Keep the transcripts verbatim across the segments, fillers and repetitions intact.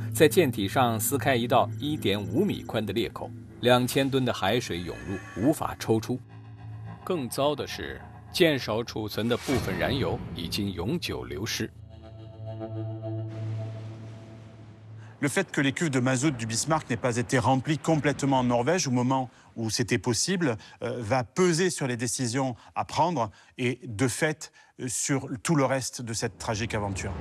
在舰体上撕开一道 一点五米宽的裂口，两千吨的海水涌入，无法抽出。更糟的是，舰首储存的部分燃油已经永久流失。 Le fait que les cuves de mazout du Bismarck n'aient pas été remplies complètement en Norvège au moment où c'était possible euh, va peser sur les décisions à prendre et de fait euh, sur tout le reste de cette tragique aventure.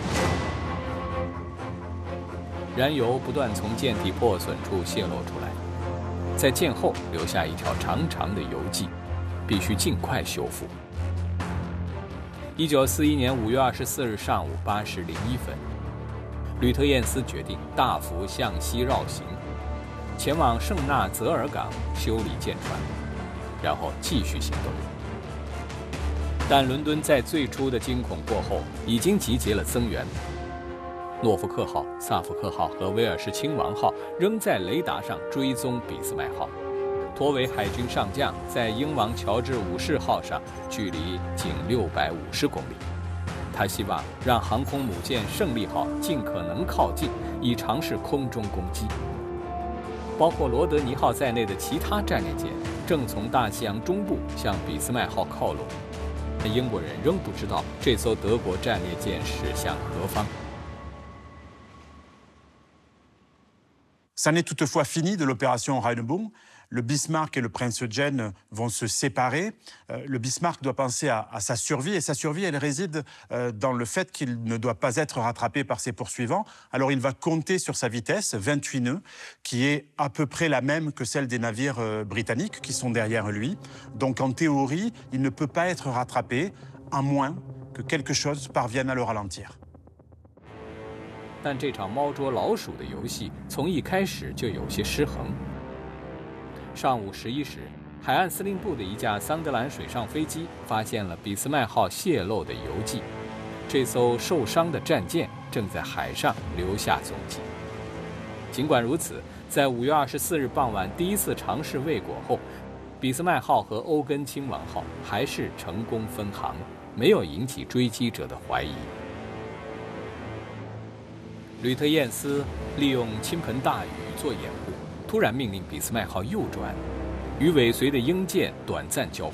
燃油不断从舰体破损处泄露出来，在舰后留下一条长长的油迹，必须尽快修复。一九四一年五月二十四日上午八时零一分。吕特晏斯决定大幅向西绕行，前往圣纳泽尔港修理舰船，然后继续行动。但伦敦在最初的惊恐过后，已经集结了增援。诺福克号、萨福克号和威尔士亲王号仍在雷达上追踪俾斯麦号。托维海军上将在英王乔治五世号上，距离仅六百五十公里。他希望让航空母舰胜利号尽可能靠近，以尝试空中攻击。包括罗德尼号在内的其他战列舰正从大西洋中部向俾斯麦号靠拢，但英国人仍不知道这艘德国战列舰驶向何方。 Ça n'est toutefois fini de l'opération Rheinboom. Le Bismarck et le Prince Eugène vont se séparer. Euh, le Bismarck doit penser à, à sa survie, et sa survie, elle réside euh, dans le fait qu'il ne doit pas être rattrapé par ses poursuivants. Alors il va compter sur sa vitesse, vingt-huit nœuds, qui est à peu près la même que celle des navires euh, britanniques qui sont derrière lui. Donc en théorie, il ne peut pas être rattrapé, à moins que quelque chose parvienne à le ralentir. 但这场猫捉老鼠的游戏从一开始就有些失衡。上午十一时，海岸司令部的一架桑德兰水上飞机发现了俾斯麦号泄漏的油迹，这艘受伤的战舰正在海上留下踪迹。尽管如此，在五月二十四日傍晚第一次尝试未果后，俾斯麦号和欧根亲王号还是成功分航，没有引起追击者的怀疑。吕特晏斯利用倾盆大雨做掩护，突然命令俾斯麦号右转，与尾随的英舰短暂交火。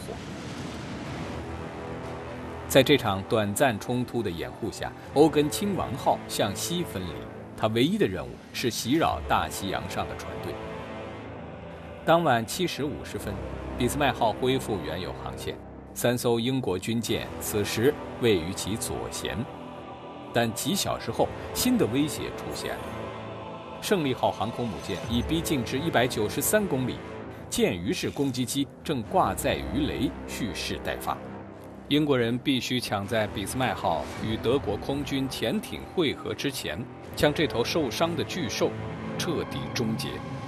在这场短暂冲突的掩护下，欧根亲王号向西分离，它唯一的任务是袭扰大西洋上的船队。当晚七时五十分，俾斯麦号恢复原有航线，三艘英国军舰此时位于其左舷。但几小时后，新的威胁出现了。胜利号航空母舰已逼近至一百九十三公里，舰鱼式攻击机正挂载鱼雷，蓄势待发。英国人必须抢在俾斯麦号与德国空军潜艇会合之前，将这头受伤的巨兽彻底终结。